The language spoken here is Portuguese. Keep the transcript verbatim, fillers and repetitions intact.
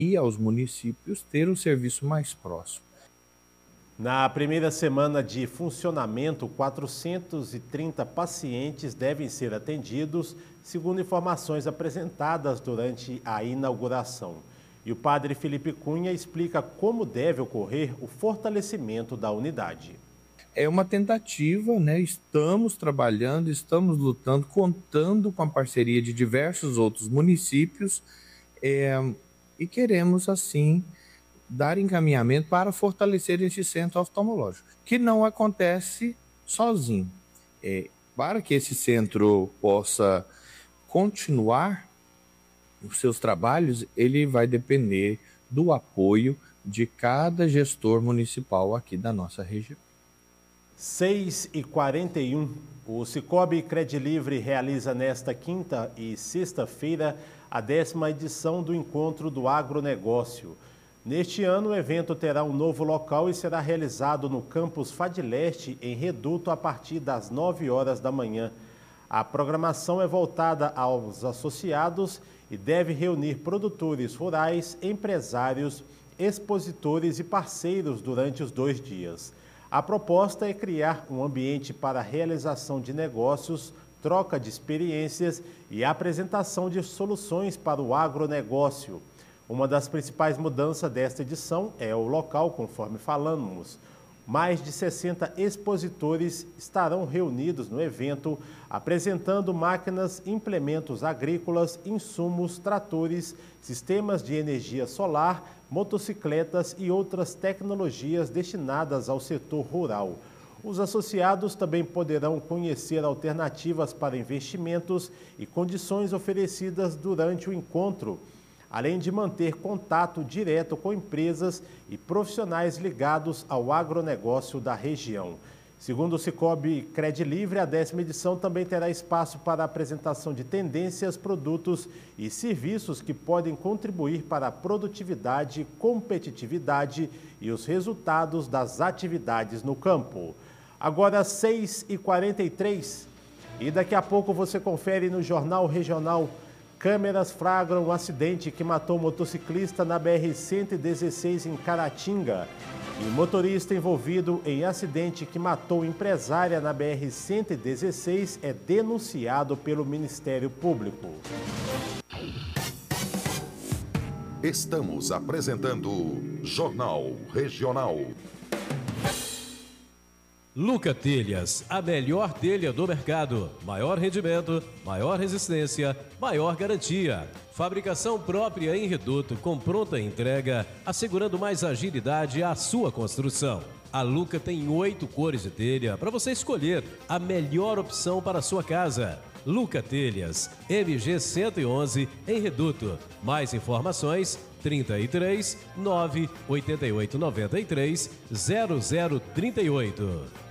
e aos municípios ter um serviço mais próximo. Na primeira semana de funcionamento, quatrocentos e trinta pacientes devem ser atendidos, segundo informações apresentadas durante a inauguração. E o padre Felipe Cunha explica como deve ocorrer o fortalecimento da unidade. É uma tentativa, né? Estamos trabalhando, estamos lutando, contando com a parceria de diversos outros municípios é, e queremos, assim, dar encaminhamento para fortalecer esse centro oftalmológico, que não acontece sozinho. É, para que esse centro possa continuar os seus trabalhos, ele vai depender do apoio de cada gestor municipal aqui da nossa região. seis e quarenta e um, o Sicoob Credilivre realiza nesta quinta e sexta-feira a décima edição do Encontro do Agronegócio. Neste ano, o evento terá um novo local e será realizado no campus Fadileste, em Reduto, a partir das nove horas da manhã. A programação é voltada aos associados e deve reunir produtores rurais, empresários, expositores e parceiros durante os dois dias. A proposta é criar um ambiente para a realização de negócios, troca de experiências e apresentação de soluções para o agronegócio. Uma das principais mudanças desta edição é o local, conforme falamos. Mais de sessenta expositores estarão reunidos no evento, apresentando máquinas, implementos agrícolas, insumos, tratores, sistemas de energia solar, motocicletas e outras tecnologias destinadas ao setor rural. Os associados também poderão conhecer alternativas para investimentos e condições oferecidas durante o encontro, além de manter contato direto com empresas e profissionais ligados ao agronegócio da região. Segundo o Sicoob Credilivre, a décima edição também terá espaço para a apresentação de tendências, produtos e serviços que podem contribuir para a produtividade, competitividade e os resultados das atividades no campo. Agora, seis e quarenta e três, e daqui a pouco você confere no Jornal Regional. Câmeras flagram um acidente que matou um motociclista na B R cento e dezesseis em Caratinga. E o motorista envolvido em acidente que matou empresária na B R cento e dezesseis é denunciado pelo Ministério Público. Estamos apresentando Jornal Regional. Luca Telhas, a melhor telha do mercado. Maior rendimento, maior resistência, maior garantia. Fabricação própria em Reduto, com pronta entrega, assegurando mais agilidade à sua construção. A Luca tem oito cores de telha para você escolher a melhor opção para a sua casa. Luca Telhas, M G cento e onze, em Reduto. Mais informações, trinta e três, nove, oitenta e oito, noventa e três, zero zero trinta e oito.